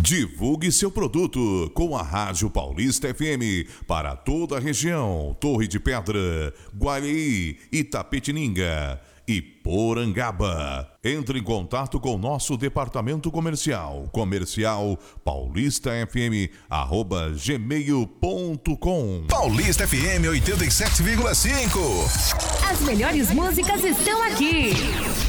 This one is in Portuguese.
Divulgue seu produto com a Rádio Paulista FM para toda a região, Torre de Pedra, Guareí, Itapetininga e Porangaba. Entre em contato com nosso departamento comercial, paulistafm@gmail.com. Paulista FM 87,5. As melhores músicas estão aqui.